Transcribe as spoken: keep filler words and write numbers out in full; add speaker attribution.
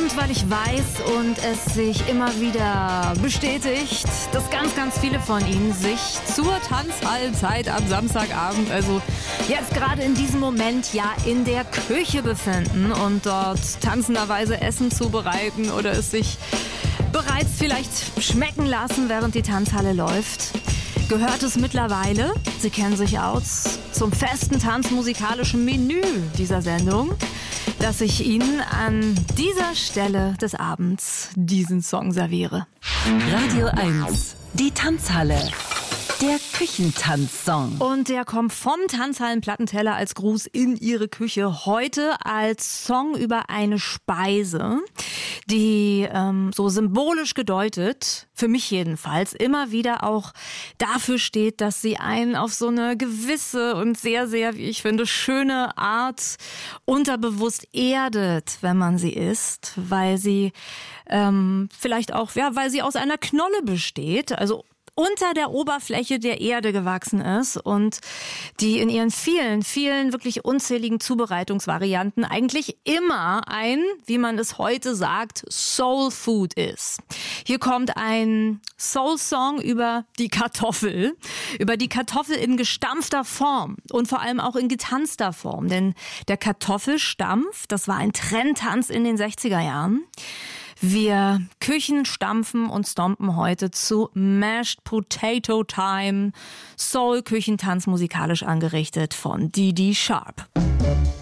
Speaker 1: Und weil ich weiß und es sich immer wieder bestätigt, dass ganz, ganz viele von Ihnen sich zur Tanzhallenzeit am Samstagabend, also jetzt gerade in diesem Moment, ja in der Küche befinden und dort tanzenderweise Essen zubereiten oder es sich bereits vielleicht schmecken lassen, während die Tanzhalle läuft, gehört es mittlerweile, Sie kennen sich aus, zum festen tanzmusikalischen Menü dieser Sendung, dass ich Ihnen an dieser Stelle des Abends diesen Song serviere.
Speaker 2: Radio eins, die Tanzhalle. Der Küchentanzsong.
Speaker 1: Und der kommt vom Tanzhallenplattenteller als Gruß in Ihre Küche. Heute als Song über eine Speise, die ähm, so symbolisch gedeutet, für mich jedenfalls, immer wieder auch dafür steht, dass sie einen auf so eine gewisse und sehr, sehr, wie ich finde, schöne Art unterbewusst erdet, wenn man sie isst, weil sie ähm, vielleicht auch, ja, weil sie aus einer Knolle besteht, also unter der Oberfläche der Erde gewachsen ist und die in ihren vielen, vielen wirklich unzähligen Zubereitungsvarianten eigentlich immer ein, wie man es heute sagt, Soul Food ist. Hier kommt ein Soul-Song über die Kartoffel, über die Kartoffel in gestampfter Form und vor allem auch in getanzter Form, denn der Kartoffelstampf, das war ein Trendtanz in den sechziger Jahren. Wir Küchen stampfen und stompen heute zu Mashed Potato Time, Soul-Küchentanz musikalisch angerichtet von Dee Dee Sharp.